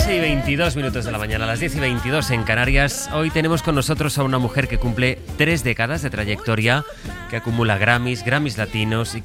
8:22 de la mañana, a las 10:22 en Canarias. Hoy tenemos con nosotros a una mujer que cumple 3 décadas de trayectoria, que acumula Grammys latinos y